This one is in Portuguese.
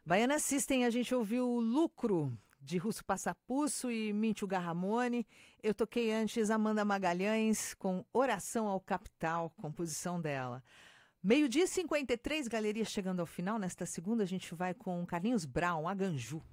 Baiana System, a gente ouviu o Lucro, de Russo Passapusso e Mintio Garramone. Eu toquei antes Amanda Magalhães com Oração ao Capital, composição dela. Meio-dia e 53, galeria chegando ao final. Nesta segunda, a gente vai com Carlinhos Brown, a Ganju.